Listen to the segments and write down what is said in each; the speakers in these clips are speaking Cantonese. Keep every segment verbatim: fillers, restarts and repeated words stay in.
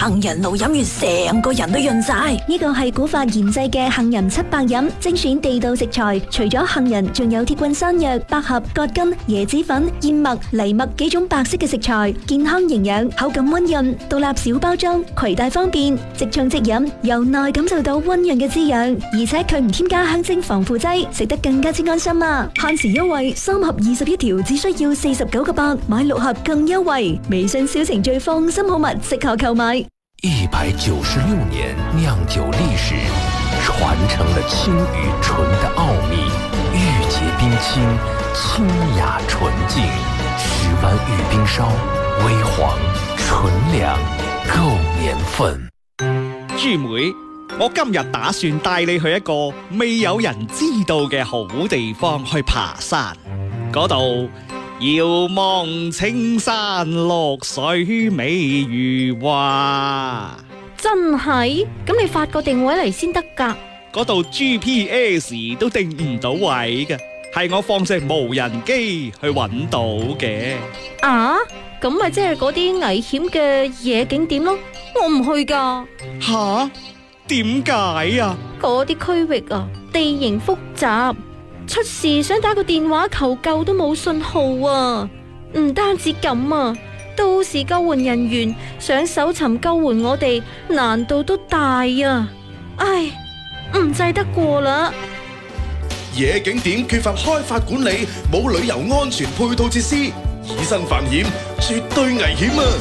杏仁露飲完成個人都潤晒。 呢個係古法研製嘅杏仁七百飲，精選地道食材，除咗杏仁，仲有鐵棍山藥、百合、葛根、椰子粉、燕麥、藜麥幾種白色嘅食材，健康營養，口感溫潤，獨立小包裝，攜帶方便，即沖即飲，由內感受到溫潤嘅滋養，而且佢唔添加香精防腐劑，食得更加之安心啊！限時優惠，三盒二十一條，只需要四十九個八，買六盒更優惠。微信小程序放心好物，適合購買。 一百九十六年釀酒歷史，傳承了青與醇的奧秘，御潔冰清，清雅純淨，十灣御冰燒，微黃純糧，夠年份。 豬妹，我今日打算帶你去一個未有人知道嘅好地方去爬山，嗰度遙望青山綠水美如畫。 真係？咁你發個定位嚟先得㗎。 嗰度 G P S 都定唔到位嘅，係我放隻無人機去揾到嘅。 啊？咁咪即係嗰啲危險嘅野景點咯？我唔去㗎。 吓？點解啊？ 嗰啲區域啊，地形複雜，出事想打個電話求救都冇信號啊！唔單止咁啊，到時救援人員想搜尋救援我哋，難度都大啊！唉，唔制得過啦。 野景點缺乏開發管理，冇旅遊安全配套設施，以身犯險，絕對危險啊！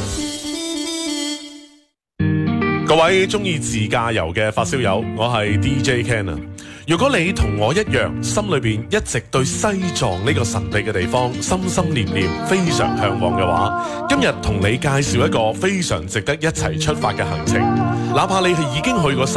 各位中意自駕遊嘅發燒友，我係 D J Ken 啊！如果你同我一樣，心裏邊一直對西藏呢個神秘嘅地方心心念念，非常向往嘅話，今日同你介紹一個非常值得一齊出發嘅行程，哪怕你係已經去過西